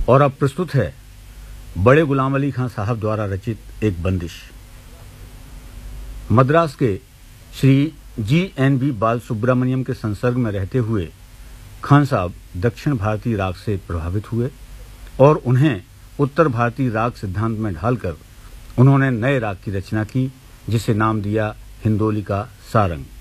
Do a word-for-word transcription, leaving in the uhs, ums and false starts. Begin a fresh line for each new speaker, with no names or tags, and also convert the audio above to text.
और अब प्रस्तुत है बड़े गुलाम अली खां साहब द्वारा रचित एक बंदिश। मद्रास के श्री जी एन बी बाल सुब्रमण्यम के संसर्ग में रहते हुए खान साहब दक्षिण भारतीय राग से प्रभावित हुए और उन्हें उत्तर भारतीय राग सिद्धांत में ढालकर उन्होंने नए राग की रचना की, जिसे नाम दिया हिंदोली का सारंग।